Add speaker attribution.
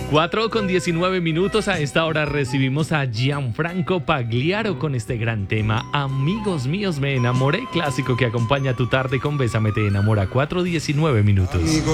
Speaker 1: 4:19 a esta hora recibimos a Gianfranco Pagliaro con este gran tema Amigos míos me enamoré, clásico que acompaña tu tarde con Bésame te enamora. 4:19